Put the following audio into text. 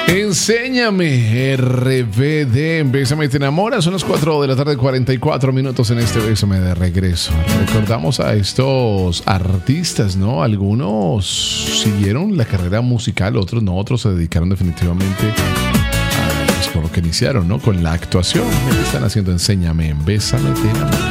Enséñame, RBD, Bésame te enamora. Son las 4 de la tarde, 44 minutos en este Bésame de regreso. Recordamos a estos artistas, ¿no? Algunos siguieron la carrera musical, otros no, otros se dedicaron definitivamente a, pues, por lo que iniciaron, ¿no? Con la actuación. ¿Qué están haciendo? Enséñame, Bésame te enamora.